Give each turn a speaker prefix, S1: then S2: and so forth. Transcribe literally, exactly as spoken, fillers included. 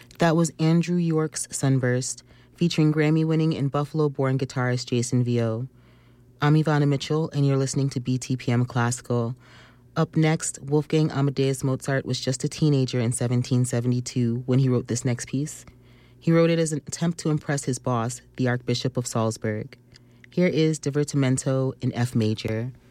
S1: That was Andrew York's Sunburst, featuring Grammy-winning and Buffalo-born guitarist Jason Vio. I'm Ivana Mitchell, and you're listening to B T P M Classical. Up next, Wolfgang Amadeus Mozart was just a teenager in seventeen seventy-two when he wrote this next piece. He wrote it as an attempt to impress his boss, the Archbishop of Salzburg. Here is Divertimento in F major.